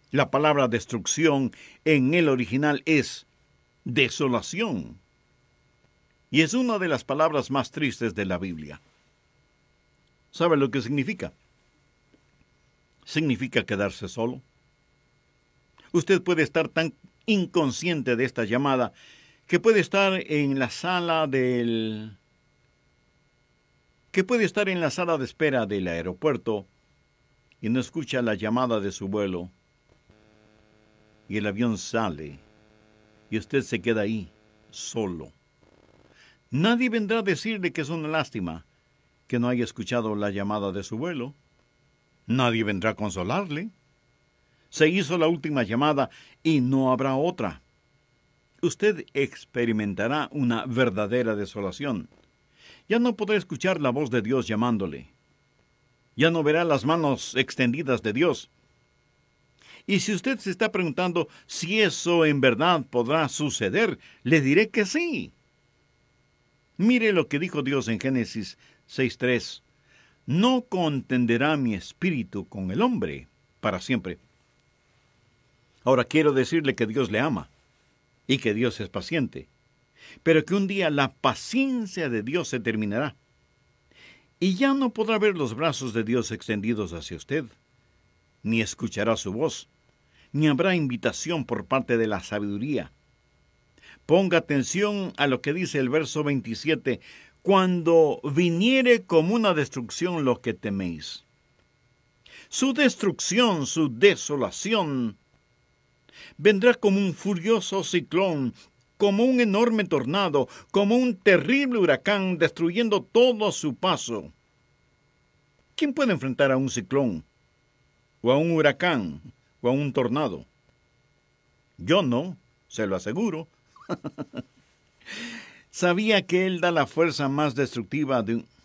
La palabra destrucción en el original es desolación. Y es una de las palabras más tristes de la Biblia. ¿Sabe lo que significa? Significa quedarse solo. Usted puede estar tan inconsciente de esta llamada que puede estar en la sala de espera del aeropuerto y no escucha la llamada de su vuelo y el avión sale y usted se queda ahí solo. Nadie vendrá a decirle que es una lástima que no haya escuchado la llamada de su vuelo. Nadie vendrá a consolarle. Se hizo la última llamada y no habrá otra. Usted experimentará una verdadera desolación. Ya no podrá escuchar la voz de Dios llamándole. Ya no verá las manos extendidas de Dios. Y si usted se está preguntando si eso en verdad podrá suceder, le diré que sí. Mire lo que dijo Dios en Génesis 6:3. No contenderá mi espíritu con el hombre para siempre. Ahora quiero decirle que Dios le ama y que Dios es paciente, pero que un día la paciencia de Dios se terminará y ya no podrá ver los brazos de Dios extendidos hacia usted, ni escuchará su voz, ni habrá invitación por parte de la sabiduría. Ponga atención a lo que dice el verso 27, cuando viniere como una destrucción lo que teméis. Su destrucción, su desolación, vendrá como un furioso ciclón, como un enorme tornado, como un terrible huracán, destruyendo todo a su paso. ¿Quién puede enfrentar a un ciclón, o a un huracán, o a un tornado? Yo no, se lo aseguro. Sabía que Él da la fuerza más destructiva de un...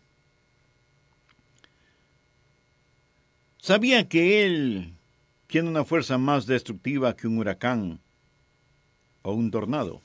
Sabía que Él tiene una fuerza más destructiva que un huracán o un tornado.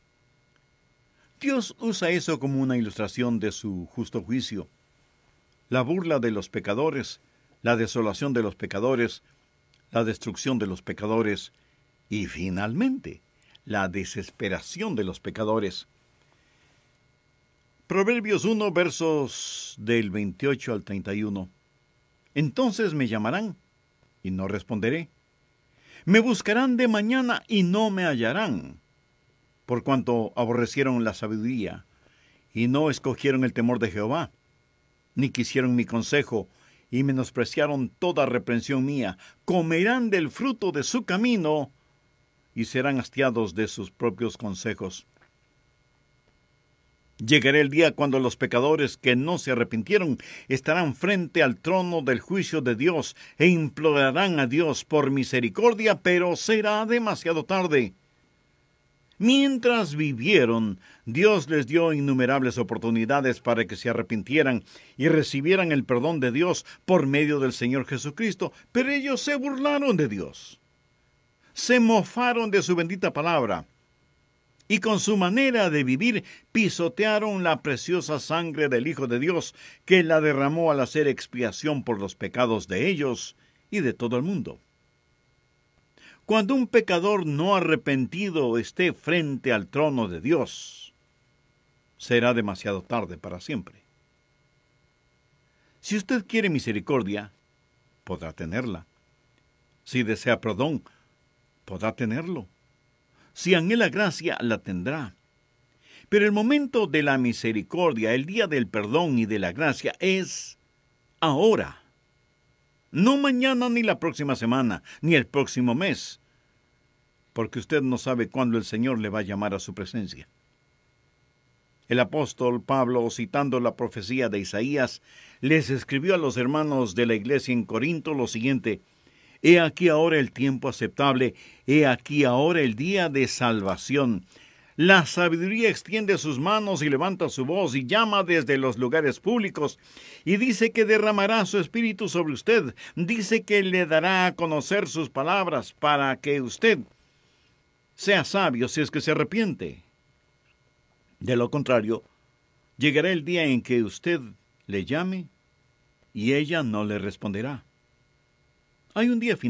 Dios usa eso como una ilustración de su justo juicio. La burla de los pecadores, la desolación de los pecadores, la destrucción de los pecadores y, finalmente, la desesperación de los pecadores. Proverbios 1, versos del 28 al 31. Entonces me llamarán, y no responderé. Me buscarán de mañana, y no me hallarán, por cuanto aborrecieron la sabiduría, y no escogieron el temor de Jehová, ni quisieron mi consejo, y menospreciaron toda reprensión mía. Comerán del fruto de su camino, y serán hastiados de sus propios consejos. Llegará el día cuando los pecadores que no se arrepintieron estarán frente al trono del juicio de Dios e implorarán a Dios por misericordia, pero será demasiado tarde. Mientras vivieron, Dios les dio innumerables oportunidades para que se arrepintieran y recibieran el perdón de Dios por medio del Señor Jesucristo, pero ellos se burlaron de Dios. Se mofaron de su bendita palabra. Y con su manera de vivir pisotearon la preciosa sangre del Hijo de Dios, que la derramó al hacer expiación por los pecados de ellos y de todo el mundo. Cuando un pecador no arrepentido esté frente al trono de Dios, será demasiado tarde para siempre. Si usted quiere misericordia, podrá tenerla. Si desea perdón, podrá tenerlo. Si anhela gracia, la tendrá. Pero el momento de la misericordia, el día del perdón y de la gracia es ahora. No mañana, ni la próxima semana, ni el próximo mes, porque usted no sabe cuándo el Señor le va a llamar a su presencia. El apóstol Pablo, citando la profecía de Isaías, les escribió a los hermanos de la iglesia en Corinto lo siguiente: He aquí ahora el tiempo aceptable, he aquí ahora el día de salvación. La sabiduría extiende sus manos y levanta su voz y llama desde los lugares públicos y dice que derramará su espíritu sobre usted. Dice que le dará a conocer sus palabras para que usted sea sabio si es que se arrepiente. De lo contrario, llegará el día en que usted le llame y ella no le responderá. Hay un día final.